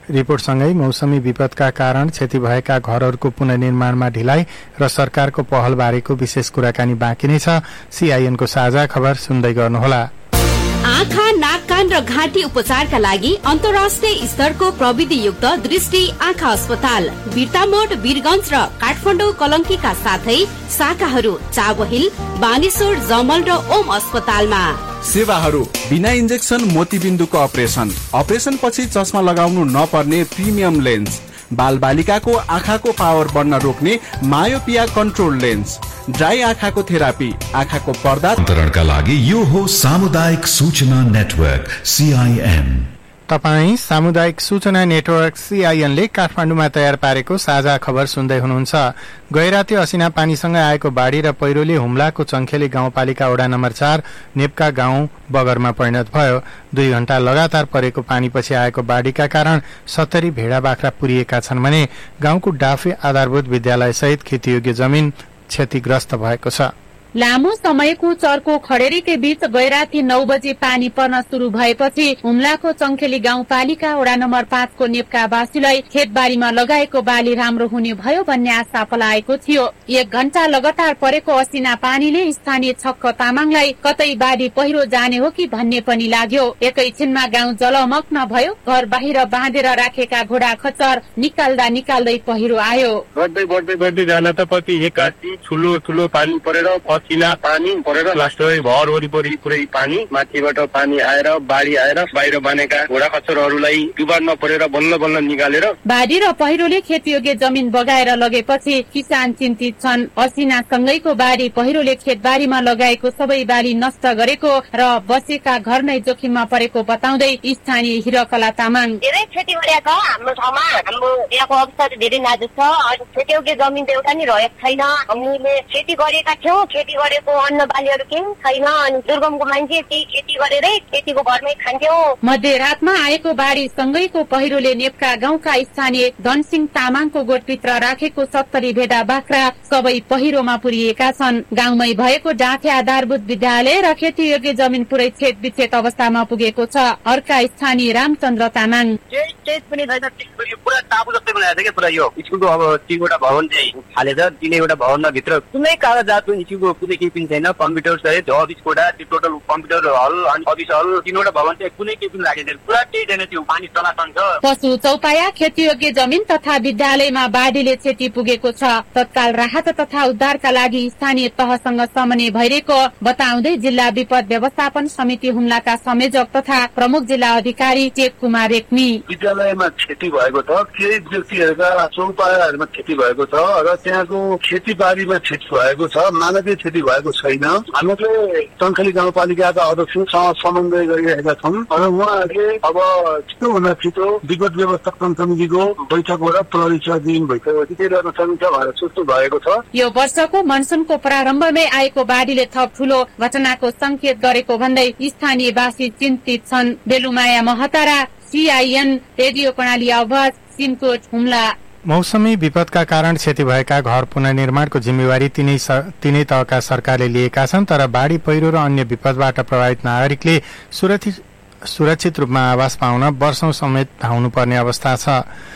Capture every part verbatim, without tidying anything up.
रिपोर्टसँगै मौसमी विपदका कारण क्षति भएका घरहरूको पुनर्निर्माणमा ढिलाइ र सरकारको पहलबारेको विशेष कुराकानी बाँकी नै छ। सीआईएनको साझा खबर सुन्दै गर्नुहोला। आँखा, नाक, कान र घाँटी उपचारका लागि अन्तर्राष्ट्रिय स्तरको प्रविधियुक्त दृष्टि आँखा अस्पताल बिर्तामोड, वीरगंज र काठमाडौँ कलंकीका साथै शाखाहरू चाबहिल, बानेश्वर, जमल र ओम अस्पतालमा। सेवाहरू बिना इन्जेक्सन मोतीबिन्दुको अपरेसन, अपरेसन पछि चस्मा लगाउनु नपर्ने प्रिमियम लेन्स, बाल बालिकाको आँखाको पावर बढ्न रोक्ने मायोपिया कन्ट्रोल लेन्स, ड्राई आँखाको थेरापी, आँखाको पर्दा अन्तरणका लागि यो हो सामुदायिक सूचना नेटवर्क सीआईएन। तपाई सामुदायिक सूचना नेटवर्क सीआईएनले काठमाडौँमा तयार पारेको साझा खबर सुन्दै हुनुहुन्छ। गैराती असिना पानीसँग आएको बाढ़ी र पहिरोले हुम्लाको चङ्खेली गाउँपालिका वडा नम्बर चार नेप्का गाउँ बगरमा परिणत भयो। दुई घण्टा लगातार परेको पानीपछि आएको बाढ़ीका कारण सत्तरी भेडा बाख्रा पुरिएका छन् भने गाउँको डाफे आधारभूत विद्यालय सहित खेतीयोग्य जमिन क्षतिग्रस्त भएको छ। लामो समयको चर्को खडेरीकै बीच गैराती नौ बजे पानी पर्न शुरू भएपछि हुम्लाको चङ्खेली गाउँपालिका वडा नम्बर पाँचको नेप्कावासीलाई खेतबारीमा लगाएको बाली राम्रो हुने भयो भन्ने आशा पलाएको थियो। एक घण्टा लगातार परेको असिना पानीले स्थानीय छक्क तामाङलाई कतै बाढी पहिरो जाने हो कि भन्ने पनि लाग्यो। एकैछिनमा गाउँ जलमग्न भयो। घर बाहिर बाँधेर राखेका घोडा खच्चर निकाल्दा निकाल्दै पहिरो आयो। बढ्दै बढ्दै बढ्दै जान त पछि एकासी ठुलो ठुलो पानी परेर चिला पानी परेर लास्टै घर वरिपरि पुरै पानी, माथिबाट पानी आएर बाढी आएर बाहिर बनेका घोडा खच्चरहरूलाई डुबान परेर बल्ल बल्ल निकालेर बाढी र पहिरोले खेतीयोग्य जमिन बगाएर लगेपछि किसान चिन्तित छन्। असिनासँगैको बाढी पहिरोले खेतबारीमा लगाएको सबै बाली नष्ट गरेको र बसेका घर नै जोखिममा परेको बताउँदै स्थानीय हिरकला तामाङ धेरै क्षति गरेको छ। हाम्रो ठाउँमा हाम्रो यहाँको अवस्था धेरै नाजुक छ। खेतीयोग्य जमिन त एउटा नि रहेको छैन। हामीले खेती गरेका थियौँ, खेती गरेको अन्न बालीहरू केही छैन। अनि दुर्गमको मान्छे त्यही खेती गरेरै खेतीको घरमै खान्थ्यौँ। मध्यरातमा आएको बाढी सँगैको पहिरोले नेप्का गाउँका स्थानीय धनसिंह तामाङको गोठभित्र राखेको सत्तरी भेडा बाख्रा सबै पहिरोमा पुरिएका छन्। गाउँमै भएको डाँफे आधारभूत विद्यालय र खेतीयोग्य जमिन पुरै छेद विच्छेद अवस्थामा पुगेको छ। अर्का स्थानीय रामचन्द्र तामाङ पनि छैन, पुरा टापु जस्तै बनाएको छ क्या पुरा। यो स्कुलको अब तीनवटा भवन चाहिँ हालेछ। तीनैवटा भवनमा भित्र कुनै कागजात स्कुलको कुनै केही पनि छैन। कम्प्युटर सहित अफिस कोठा, त्यो टोटल कम्प्युटर हल अनि अफिस हल तीनवटा भवन चाहिँ कुनै केही पनि राखेको छैन। पुरा केही छैन, त्यो पानी तनातन छ। पशु चौपाया, खेतीयोग्य जमिन तथा विद्यालयमा बाढीले क्षति पुगेको छ। तत्काल राहत तथा उद्धारका लागि स्थानीय तहसँग समन्वय भइरहेको बताउँदै जिल्ला विपद व्यवस्थापन समिति हुम्लाका संयोजक तथा प्रमुख जिल्ला अधिकारी टेक कुमार रेग्मी विद्यालयमा क्षति भएको छ, केही व्यक्तिहरूका चौपायाहरूमा क्षति भएको छ र त्यहाँको खेतीबारीमा क्षति भएको छ। मानवीय क्षति भएको छैन। हामीले चङ्खेली गाउँपालिकाका अध्यक्षसँग समन्वय गरिरहेका छौँ र उहाँहरूले अब छिटोभन्दा छिटो विगत व्यवस्थापन समितिको बैठकबाट प्रहरीका दिन भइसकेपछि के गर्न सकिन्छ भनेर सोच्नु भएको छ। यो वर्षको मनसुनको प्रारम्भमै आएको बाढीले थप ठूलो घटनाको संकेत गरेको भन्दै स्थानीयवासी चिन्तित छन्। बेलुमाया महतारा, सीआईएन रेडियो कर्णाली आवाज, सिमकोट, हुम्ला। मौसमी विपदका कारण क्षति भएका घर पुनर्निर्माणको जिम्मेवारी तिनै तिनै तहका सरकारले लिएका छन्। तर बाढी पहिरो र अन्य विपदबाट प्रभावित नागरिकले सुरक्षित सुरक्षित रूपमा आवास पाउन वर्षौं समेत धाउनुपर्ने अवस्था छ।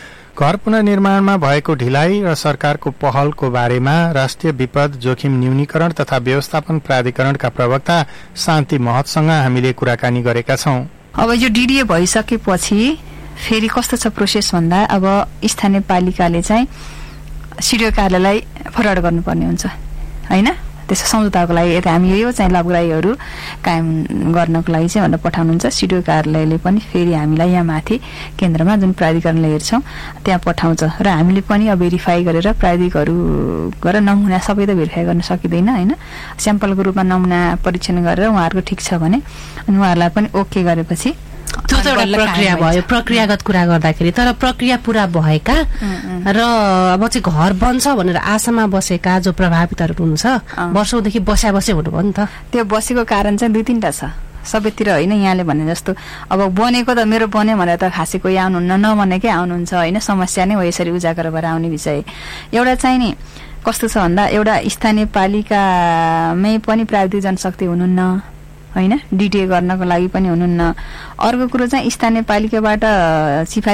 घर पुनर्निर्माणमा भएको ढिलाइ र सरकारको पहलको बारेमा राष्ट्रिय विपद जोखिम न्यूनीकरण तथा व्यवस्थापन प्राधिकरणका प्रवक्ता शान्ति महतसँग हामीले कुराकानी गरेका छौं। अब यो डीडीए भइसकेपछि फेरि कस्तो छ प्रोसेस भन्दा अब स्थानीय पालिकाले चाहिँ सिडिओ कार्यालयलाई फरवार्ड गर्नुपर्ने हुन्छ हैन। त्यसो सम्झौताको लागि यता हामी यो चाहिँ लाभग्राहीहरू कायम गर्नको लागि चाहिँ भनेर पठाउनुहुन्छ। सिडिओ कार्यालयले पनि फेरि हामीलाई यहाँ माथि केन्द्रमा जुन प्राधिकरणले हेर्छौँ त्यहाँ पठाउँछ र हामीले पनि अब भेरिफाई गरेर प्राविधिकहरू गरेर नमुना सबै त भेरिफाई गर्न सकिँदैन हैन। स्याम्पलको रूपमा नमुना परीक्षण गरेर उहाँहरूको ठिक छ भने अनि उहाँहरूलाई पनि ओके गरेपछि त्यो त एउटा प्रक्रिया भयो, प्रक्रियागत कुरा गर्दाखेरि। तर प्रक्रिया पूरा भएका र अब चाहिँ घर बन्छ भनेर आशामा बसेका जो प्रभावितहरू हुनुहुन्छ वर्षौंदेखि बस्या बसे हुनुभयो नि त। त्यो बसेको कारण चाहिँ दुई तीनटा छ सबैतिर होइन। यहाँले भने जस्तो अब बनेको त मेरो बन्यो भनेर त खासै कोही आउनुहुन्न, नबनेकै आउनुहुन्छ होइन। समस्या नै हो यसरी उजागर भएर आउने विषय। एउटा चाहिँ नि कस्तो छ भन्दा एउटा स्थानीय पालिकामै पनि प्राविधिक जनशक्ति हुनुहुन्न होइन, डिटिए गर्नको लागि पनि हुनुहुन्न। अर्को कुरो चाहिँ स्थानीय पालिकाबाट सिफारिस